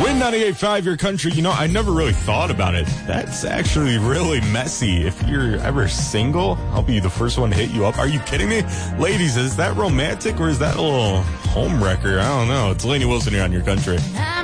Win 98.5 Your Country. You know, I never really thought about it. That's actually really messy. If you're ever single, I'll be the first one to hit you up. Are you kidding me? Ladies, is that romantic or is that a little home wrecker? I don't know. It's Lainey Wilson here on Your Country.